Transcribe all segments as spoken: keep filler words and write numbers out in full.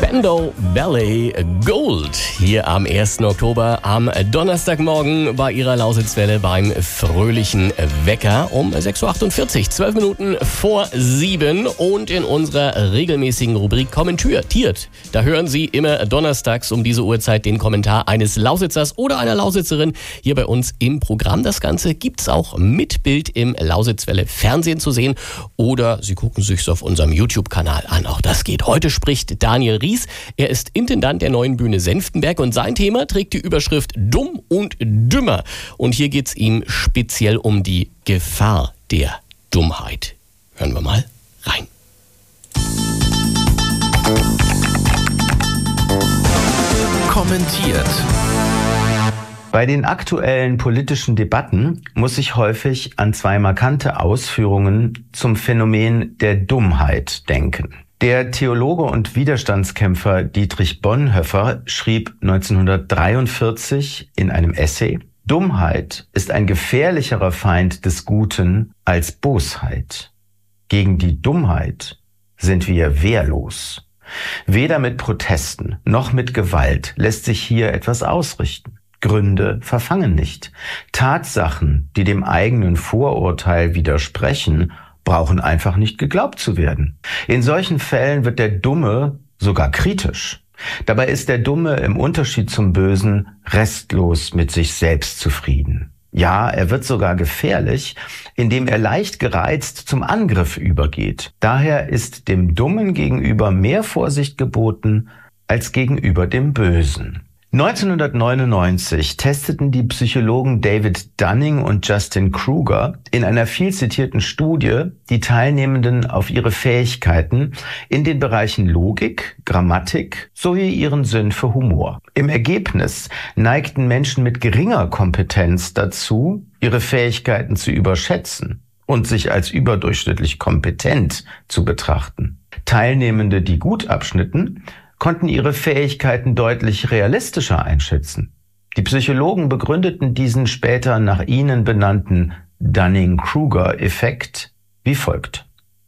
Spandau Ballet Gold hier am ersten Oktober am Donnerstagmorgen bei ihrer Lausitzwelle beim fröhlichen Wecker um sechs Uhr achtundvierzig, zwölf Minuten vor sieben und in unserer regelmäßigen Rubrik Kommentiert. Da hören Sie immer donnerstags um diese Uhrzeit den Kommentar eines Lausitzers oder einer Lausitzerin hier bei uns im Programm. Das Ganze gibt's auch mit Bild im Lausitzwelle Fernsehen zu sehen oder Sie gucken sich's auf unserem YouTube-Kanal an. Auch das geht. Heute spricht Daniel Ries. Er ist Intendant der Neuen Bühne Senftenberg und sein Thema trägt die Überschrift Dumm und Dümmer. Und hier geht's ihm speziell um die Gefahr der Dummheit. Hören wir mal rein. Kommentiert. Bei den aktuellen politischen Debatten muss ich häufig an zwei markante Ausführungen zum Phänomen der Dummheit denken. Der Theologe und Widerstandskämpfer Dietrich Bonhoeffer schrieb neunzehnhundertdreiundvierzig in einem Essay: Dummheit ist ein gefährlicherer Feind des Guten als Bosheit. Gegen die Dummheit sind wir wehrlos. Weder mit Protesten noch mit Gewalt lässt sich hier etwas ausrichten. Gründe verfangen nicht. Tatsachen, die dem eigenen Vorurteil widersprechen, brauchen einfach nicht geglaubt zu werden. In solchen Fällen wird der Dumme sogar kritisch. Dabei ist der Dumme im Unterschied zum Bösen restlos mit sich selbst zufrieden. Ja, er wird sogar gefährlich, indem er leicht gereizt zum Angriff übergeht. Daher ist dem Dummen gegenüber mehr Vorsicht geboten als gegenüber dem Bösen. neunzehnhundertneunundneunzig testeten die Psychologen David Dunning und Justin Kruger in einer viel zitierten Studie die Teilnehmenden auf ihre Fähigkeiten in den Bereichen Logik, Grammatik sowie ihren Sinn für Humor. Im Ergebnis neigten Menschen mit geringer Kompetenz dazu, ihre Fähigkeiten zu überschätzen und sich als überdurchschnittlich kompetent zu betrachten. Teilnehmende, die gut abschnitten, konnten ihre Fähigkeiten deutlich realistischer einschätzen. Die Psychologen begründeten diesen später nach ihnen benannten Dunning-Kruger-Effekt wie folgt.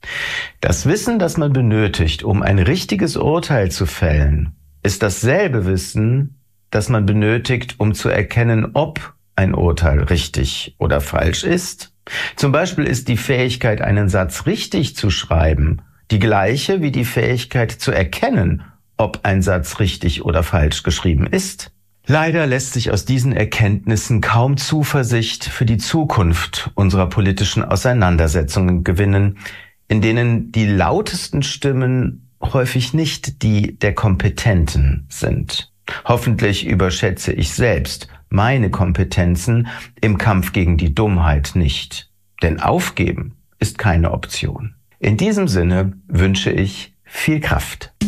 Das Wissen, das man benötigt, um ein richtiges Urteil zu fällen, ist dasselbe Wissen, das man benötigt, um zu erkennen, ob ein Urteil richtig oder falsch ist. Zum Beispiel ist die Fähigkeit, einen Satz richtig zu schreiben, die gleiche wie die Fähigkeit zu erkennen, ob ein Satz richtig oder falsch geschrieben ist. Leider lässt sich aus diesen Erkenntnissen kaum Zuversicht für die Zukunft unserer politischen Auseinandersetzungen gewinnen, in denen die lautesten Stimmen häufig nicht die der Kompetenten sind. Hoffentlich überschätze ich selbst meine Kompetenzen im Kampf gegen die Dummheit nicht. Denn aufgeben ist keine Option. In diesem Sinne wünsche ich viel Kraft.